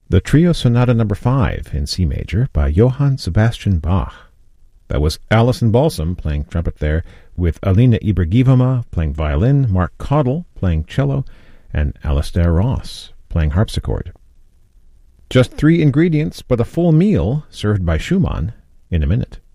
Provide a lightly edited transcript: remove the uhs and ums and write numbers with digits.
The Trio Sonata No. 5 in C major by Johann Sebastian Bach. That was Alison Balsam playing trumpet there, with Alina Ibragimova playing violin, Mark Caudle playing cello, and Alastair Ross playing harpsichord. Just 3 ingredients, but a full meal served by Schumann in a minute.